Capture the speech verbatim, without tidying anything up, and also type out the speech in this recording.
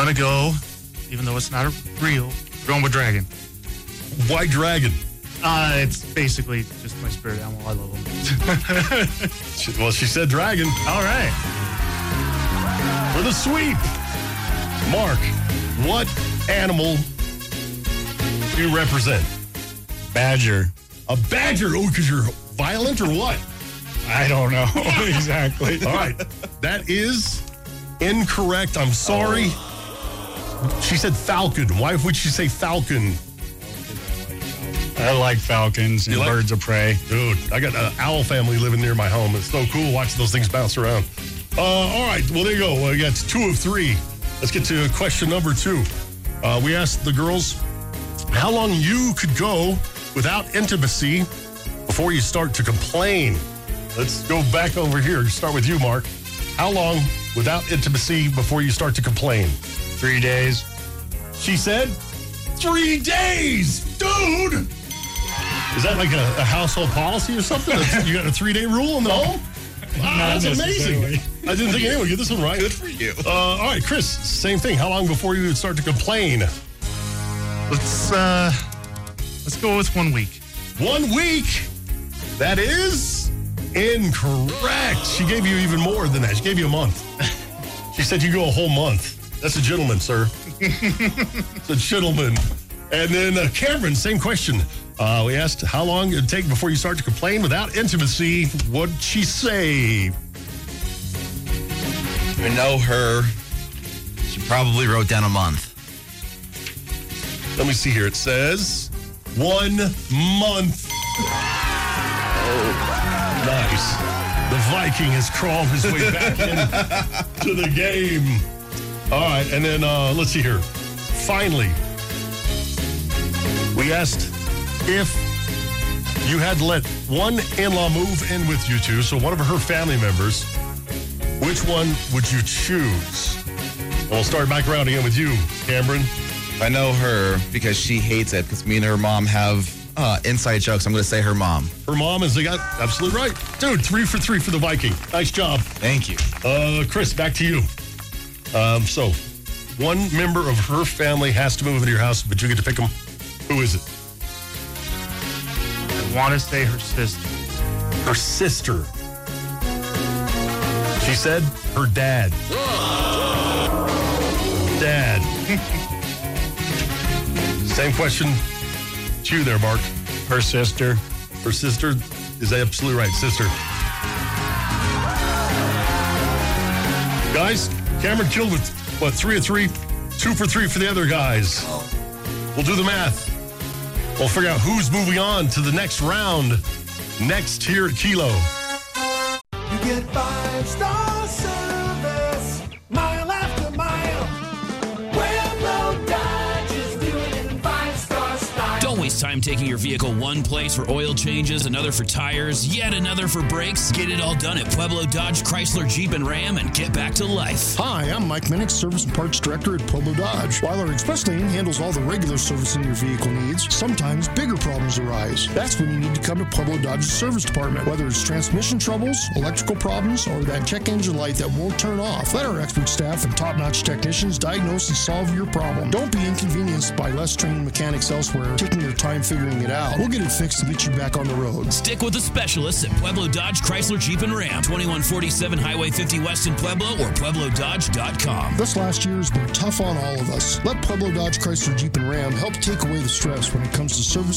gonna go, even though it's not real, we're going with dragon. Why dragon? Uh, it's basically just my spirit animal. I love them. She, well, she said dragon. All right. For the sweep. Mark, what animal do you represent? Badger. A badger? Oh, because you're violent or what? I don't know exactly. All right. That is incorrect. I'm sorry. She said falcon. Why would she say falcon? I like falcons and You like- birds of prey. Dude, I got an owl family living near my home. It's so cool watching those things bounce around. Uh, all right. Well, there you go. We got two of three. Let's get to question number two. Uh, we asked the girls how long you could go without intimacy before you start to complain. Let's go back over here. Start with you, Mark. How long without intimacy before you start to complain? Three days. She said three days. Dude! Is that like a, a household policy or something? You got a three-day rule in the home? Wow, Not that's amazing. necessarily. I didn't think anyone would get this one right. Good for you. Uh, all right, Chris, same thing. How long before you would start to complain? Let's uh, let's go with one week. One week. That is incorrect. She gave you even more than that. She gave you a month. She said you go a whole month. That's a gentleman, sir. It's a gentleman. And then uh, Cameron, same question. Uh, we asked how long it would take before you start to complain without intimacy. What'd she say? I know her. She probably wrote down a month. Let me see here. It says one month. Oh, nice. The Viking has crawled his way back into the game. All right, and then uh, let's see here. Finally, we asked if you had to let one in-law move in with you two, so one of her family members, which one would you choose? And we'll start back around again with you, Cameron. I know her because she hates it because me and her mom have uh, inside jokes. I'm going to say her mom. Her mom is, they got absolutely right. Dude, three for three for the Viking. Nice job. Thank you. Uh, Chris, back to you. Um, so, one member of her family has to move into your house, but you get to pick them. Who is it? I want to say her sister. Her sister. She said her dad. Dad. Same question to you there, Mark. Her sister. Her sister is absolutely right. Sister. Guys, Cameron killed with, what, three of three? Two for three for the other guys. We'll do the math. We'll figure out who's moving on to the next round next here at Kilo. You get five-star service, mile after mile. Pueblo Dodge is doing it in five-star style. Don't waste time taking your vehicle one place for oil changes, another for tires, yet another for brakes. Get it all done at Pueblo Dodge, Chrysler, Jeep, and Ram and get back to life. Hi, I'm Mike Minnick, Service and Parts Director at Pueblo Dodge. While our express lane handles all the regular servicing your vehicle needs, sometimes bigger problems arise. That's when you need to come to Pueblo Dodge's service department. Whether it's transmission troubles, electrical problems, or that check engine light that won't turn off, let our expert staff and top-notch technicians diagnose and solve your problem. Don't be inconvenienced by less trained mechanics elsewhere taking their time figuring it out. We'll get it fixed and get you back on the road. Stick with the specialists at Pueblo Dodge, Chrysler, Jeep, and Ram. twenty-one forty-seven Highway fifty West in Pueblo or pueblo dodge dot com. This last year has been tough on all of us. Let Pueblo Dodge, Chrysler, Jeep, and Ram help take away the stress when it comes to service